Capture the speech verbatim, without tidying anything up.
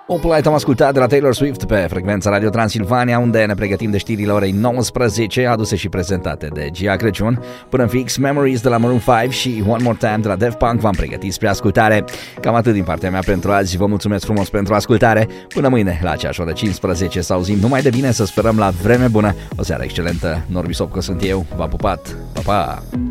Opulite am ascultat de la Taylor Swift pe frecvența Radio Transilvania, unde ne pregătim de știrile orei nouăsprezece, aduse și prezentate de Gia Crăciun. Până în fix, Memories de la Maroon cinci și One More Time de la Daft Punk v-am pregătit spre ascultare. Cam atât din partea mea pentru azi, vă mulțumesc frumos pentru ascultare. Până mâine, la aceeași oră cincisprezece, să auzim numai de bine, să sperăm la vreme bună. O seară excelentă, Norbi Sopco sunt eu, v-am pupat, pa, pa!